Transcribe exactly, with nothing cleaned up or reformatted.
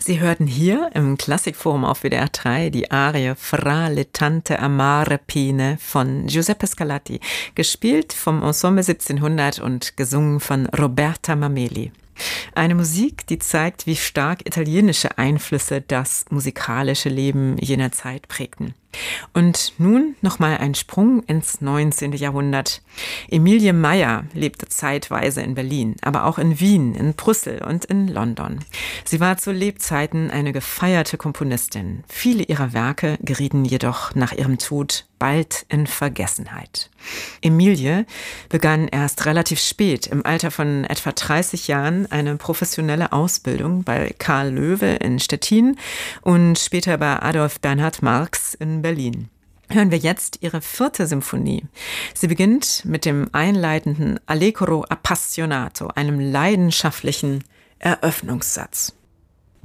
Sie hörten hier im Klassikforum auf W D R drei die Arie Fra le tante amare pene von Giuseppe Scarlatti, gespielt vom Ensemble siebzehnhundert und gesungen von Roberta Mameli. Eine Musik, die zeigt, wie stark italienische Einflüsse das musikalische Leben jener Zeit prägten. Und nun nochmal ein Sprung ins neunzehnte Jahrhundert. Emilie Meyer lebte zeitweise in Berlin, aber auch in Wien, in Brüssel und in London. Sie war zu Lebzeiten eine gefeierte Komponistin. Viele ihrer Werke gerieten jedoch nach ihrem Tod bald in Vergessenheit. Emilie begann erst relativ spät, im Alter von etwa dreißig Jahren, eine professionelle Ausbildung bei Karl Löwe in Stettin und später bei Adolf Bernhard Marx in Berlin. Hören wir jetzt ihre vierte Symphonie. Sie beginnt mit dem einleitenden Allegro appassionato, einem leidenschaftlichen Eröffnungssatz.